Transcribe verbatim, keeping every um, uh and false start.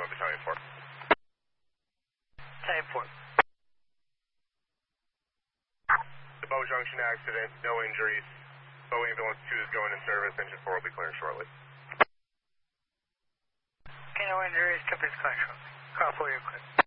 Lima Battalion four. Battalion four. The Bow Junction accident, no injuries. Bow Ambulance two is going in service. Engine four will be clearing shortly. Okay, no injuries. Company's clearing shortly. Call for you, quick.